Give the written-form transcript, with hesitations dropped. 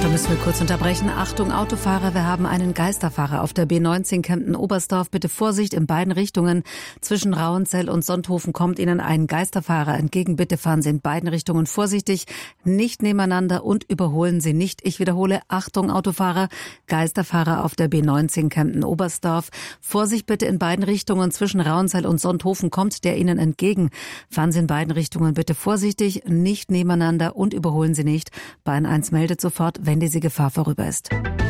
Da müssen wir kurz unterbrechen. Achtung, Autofahrer, wir haben einen Geisterfahrer auf der B19 Kempten-Oberstdorf. Bitte Vorsicht in beiden Richtungen. Zwischen Rauenzell und Sonthofen kommt Ihnen ein Geisterfahrer entgegen. Bitte fahren Sie in beiden Richtungen vorsichtig, nicht nebeneinander und überholen Sie nicht. Ich wiederhole, Achtung, Autofahrer, Geisterfahrer auf der B19 Kempten-Oberstdorf. Vorsicht bitte in beiden Richtungen. Zwischen Rauenzell und Sonthofen kommt der Ihnen entgegen. Fahren Sie in beiden Richtungen bitte vorsichtig, nicht nebeneinander und überholen Sie nicht. Bahn 1 meldet sofort, wenn diese Gefahr vorüber ist.